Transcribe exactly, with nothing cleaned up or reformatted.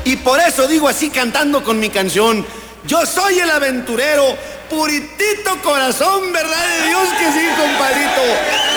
Y por eso digo así cantando con mi canción: yo soy el aventurero, puritito corazón, verdad de Dios que sí, compadrito.